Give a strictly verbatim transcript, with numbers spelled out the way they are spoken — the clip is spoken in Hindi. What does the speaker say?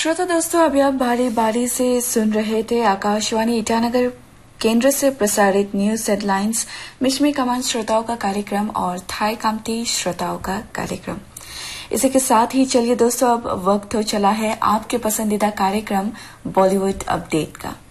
श्रोता दोस्तों, अभी आप बारी बारी से सुन रहे थे आकाशवाणी ईटानगर केंद्र से प्रसारित न्यूज हेडलाइंस मिश्मी कमान श्रोताओं का कार्यक्रम और थाई कामती श्रोताओं का कार्यक्रम। इसी के साथ ही चलिए दोस्तों, अब वक्त हो चला है आपके पसंदीदा कार्यक्रम बॉलीवुड अपडेट का।